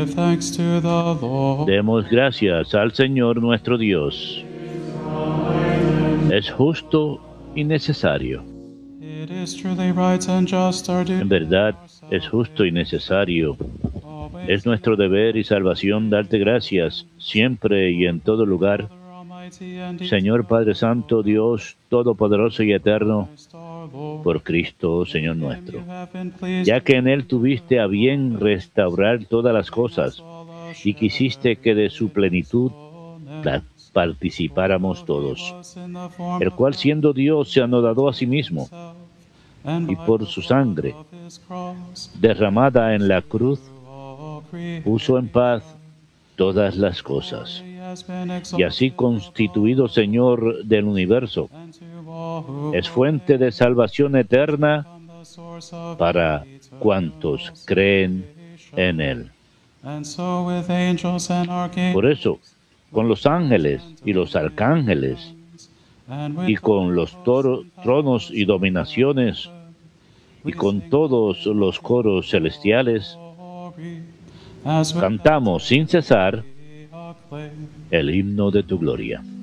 Thanks to the Lord. Demos gracias al Señor nuestro Dios. Es justo y necesario. It is truly right and just our duty. En verdad, es justo y necesario. Es nuestro deber y salvación darte gracias siempre y en todo lugar, Señor Padre Santo, Dios Todopoderoso y Eterno, por Cristo, Señor nuestro, ya que en Él tuviste a bien restaurar todas las cosas y quisiste que de su plenitud participáramos todos, el cual siendo Dios se anodó a sí mismo, y por su sangre derramada en la cruz puso en paz todas las cosas, y así constituido Señor del universo, es fuente de salvación eterna para cuantos creen en Él. Por eso, con los ángeles y los arcángeles, y con los tronos y dominaciones, y con todos los coros celestiales, cantamos sin cesar el himno de tu gloria.